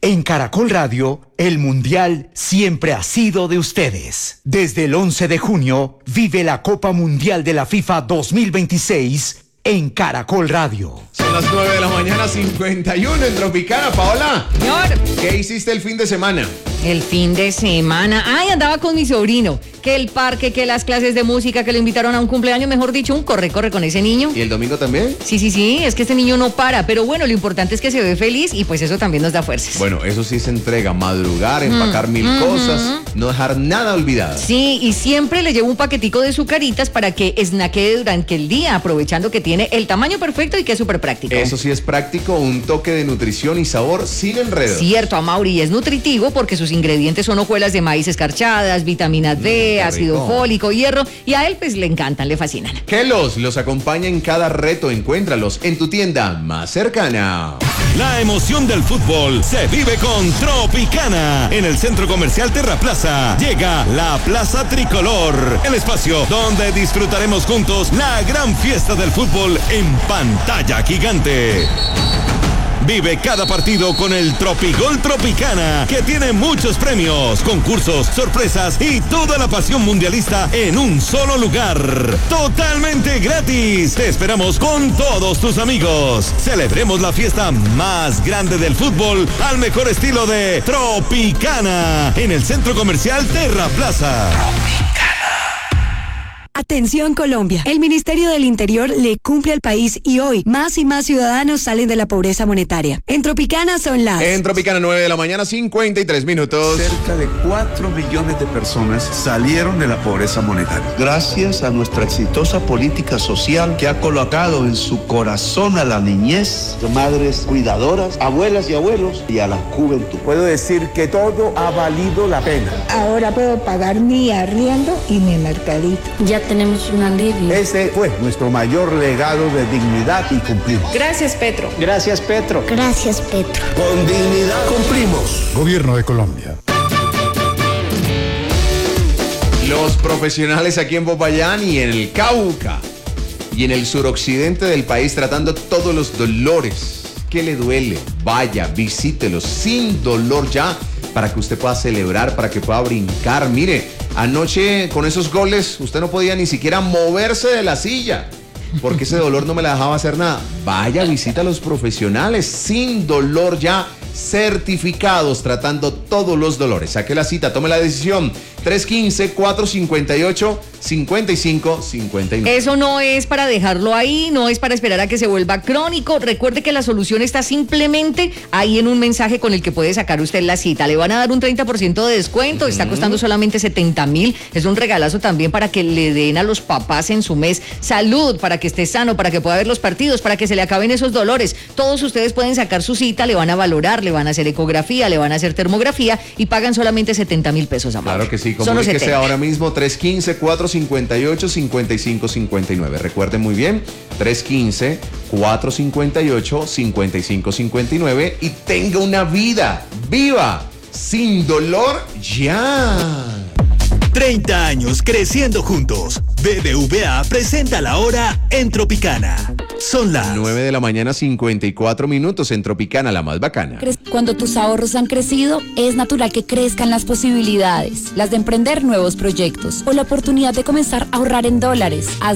En Caracol Radio, el Mundial siempre ha sido de ustedes. Desde el 11 de junio, vive la Copa Mundial de la FIFA 2026 en Caracol Radio. Son las 9 de la mañana, 51 en Tropicana. Paola, Señor, ¿qué hiciste el fin de semana? el fin de semana. Ay, andaba con mi sobrino. Que el parque, que las clases de música, que lo invitaron a un cumpleaños, mejor dicho, un corre con ese niño. ¿Y el domingo también? Sí, es que este niño no para, pero bueno, lo importante es que se ve feliz y pues eso también nos da fuerzas. Bueno, eso sí se entrega, madrugar, empacar mil cosas, no dejar nada olvidado. Sí, y siempre le llevo un paquetico de sucaritas para que snaquee durante el día, aprovechando que tiene el tamaño perfecto y que es súper práctico. Eso sí es práctico, un toque de nutrición y sabor sin enredos. Cierto, Amaury, es nutritivo porque sus ingredientes son hojuelas de maíz escarchadas, vitamina D, ácido rico. fólico, hierro, y a él pues le encantan, le fascinan. Kelos los acompaña en cada reto. Encuéntralos en tu tienda más cercana. La emoción del fútbol se vive con Tropicana. En el Centro Comercial Terraplaza llega la Plaza Tricolor, el espacio donde disfrutaremos juntos la gran fiesta del fútbol en pantalla gigante. Vive cada partido con el Tropigol Tropicana, que tiene muchos premios, concursos, sorpresas y toda la pasión mundialista en un solo lugar. Totalmente gratis. Te esperamos con todos tus amigos. Celebremos la fiesta más grande del fútbol al mejor estilo de Tropicana en el Centro Comercial Terraplaza. Atención Colombia, el Ministerio del Interior le cumple al país y hoy más y más ciudadanos salen de la pobreza monetaria. En Tropicana son las... En Tropicana, 9 de la mañana, 53 minutos. Cerca de 4 millones de personas salieron de la pobreza monetaria. Gracias a nuestra exitosa política social que ha colocado en su corazón a la niñez, madres cuidadoras, abuelas y abuelos y a la juventud. Puedo decir que todo ha valido la pena. Ahora puedo pagar mi arriendo y mi mercadito. Ya tenemos un alivio. Ese fue nuestro mayor legado de dignidad y cumplimos. Gracias, Petro. Gracias, Petro. Gracias, Petro. Con dignidad cumplimos. Gobierno de Colombia. Los profesionales aquí en Popayán y en el Cauca y en el suroccidente del país tratando todos los dolores. ¿Qué le duele? Vaya, visítelos sin dolor ya para que usted pueda celebrar, para que pueda brincar. Mire, anoche con esos goles usted no podía ni siquiera moverse de la silla porque ese dolor no me la dejaba hacer nada. Vaya, visita a los profesionales sin dolor ya, certificados tratando todos los dolores. Saque la cita, tome la decisión. 315-458-5559. Eso no es para dejarlo ahí, no es para esperar a que se vuelva crónico. Recuerde que la solución está simplemente ahí en un mensaje con el que puede sacar usted la cita. Le van a dar un 30% de descuento, está costando solamente 70,000. Es un regalazo también para que le den a los papás en su mes salud, para que esté sano, para que pueda ver los partidos, para que se le acaben esos dolores. Todos ustedes pueden sacar su cita, le van a valorar, le van a hacer ecografía, le van a hacer termografía y pagan solamente 70,000 pesos, amor. Claro que sí, comuníquese ahora mismo 315-458-5559. Recuerden muy bien, 315-458-5559 y tenga una vida viva, sin dolor ya. 30 años creciendo juntos. BBVA presenta la hora en Tropicana. Son las 9 de la mañana, 54 minutos en Tropicana, la más bacana. Cuando tus ahorros han crecido, es natural que crezcan las posibilidades, las de emprender nuevos proyectos o la oportunidad de comenzar a ahorrar en dólares.